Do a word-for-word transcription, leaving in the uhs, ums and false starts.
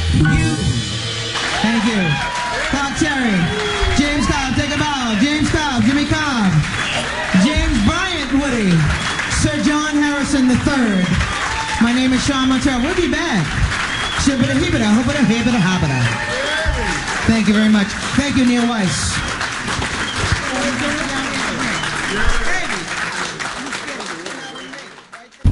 You. Thank you. Cobb Terry. James Cobb, take a bow. James Cobb, Jimmy Cobb. James Bryant Woody. Sir John Harrison the third. My name is Sean Montero. We'll be back. Shibbida hibbida, hoobida hibbida hobbida. Thank you very much. Thank you, Neil Weiss.